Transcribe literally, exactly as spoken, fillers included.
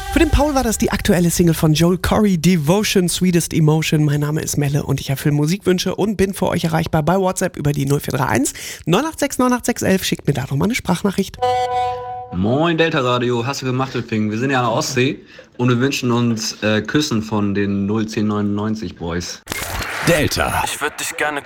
Für den Paul war das die aktuelle Single von Joel Corey, Devotion, Sweetest Emotion. Mein Name ist Melle und ich erfülle Musikwünsche und bin für euch erreichbar bei WhatsApp über die null vier drei eins neun acht sechs neun acht sechs eins eins. Schickt mir da doch mal eine Sprachnachricht. Moin Delta Radio, hast du gemacht, Ping? Wir sind ja an der Ostsee und wir wünschen uns äh, Küssen von den null zehn neunundneunzig Boys. Delta. Ich würd dich gerne